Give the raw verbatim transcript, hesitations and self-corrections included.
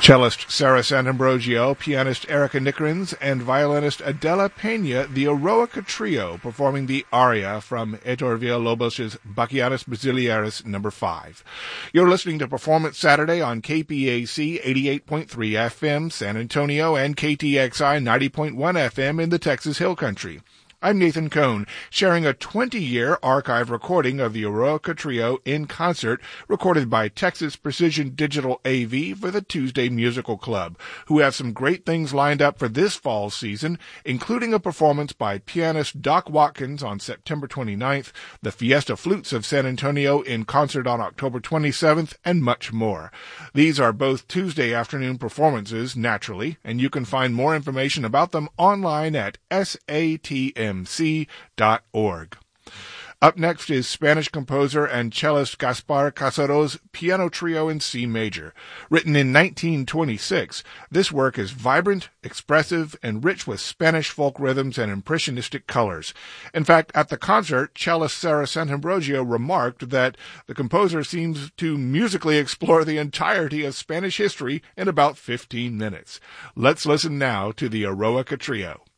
Cellist Sarah Sant'Ambrogio, pianist Erica Nicrins, and violinist Adela Pena, the Eroica Trio, performing the aria from Heitor Villa-Lobos's Bachianas Basilearis number five. You're listening to Performance Saturday on K P A C eighty-eight point three F M San Antonio and K T X I ninety point one F M in the Texas Hill Country. I'm Nathan Cohn, sharing a twenty-year archive recording of the Eroica Trio in concert, recorded by Texas Precision Digital A V for the Tuesday Musical Club, who have some great things lined up for this fall season, including a performance by pianist Doc Watkins on September twenty-ninth, the Fiesta Flutes of San Antonio in concert on October twenty-seventh, and much more. These are both Tuesday afternoon performances, naturally, and you can find more information about them online at S A T M C dot org. Up next is Spanish composer and cellist Gaspar Casaro's Piano Trio in C major. Written in nineteen twenty-six, this work is vibrant, expressive, and rich with Spanish folk rhythms and impressionistic colors. In fact, at the concert, cellist Sarah Sant'Ambrogio remarked that the composer seems to musically explore the entirety of Spanish history in about fifteen minutes. Let's listen now to the Eroica Trio.